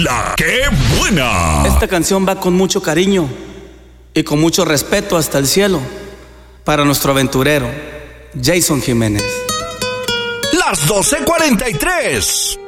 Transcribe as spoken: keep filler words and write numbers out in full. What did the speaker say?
La ¡Qué buena! Esta canción va con mucho cariño y con mucho respeto hasta el cielo para nuestro aventurero Jason Jiménez. Las doce cuarenta y tres.